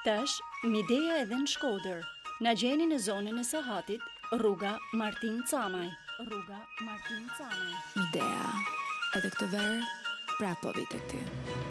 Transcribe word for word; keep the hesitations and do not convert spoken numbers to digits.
Tash, Midea edhe në Shkodër. Na gjeni në zonën e Sahatit, rruga Martin Camaj. Rruga Martin Camaj. Midea, edhe këtë verë, prapë po vite ty.